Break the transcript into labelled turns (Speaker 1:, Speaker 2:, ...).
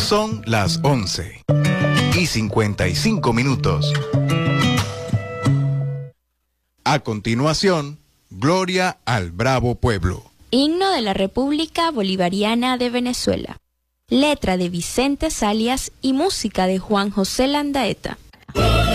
Speaker 1: Son las 11:55. A continuación, Gloria al Bravo Pueblo.
Speaker 2: Himno de la República Bolivariana de Venezuela. Letra de Vicente Salias y música de Juan José Landaeta.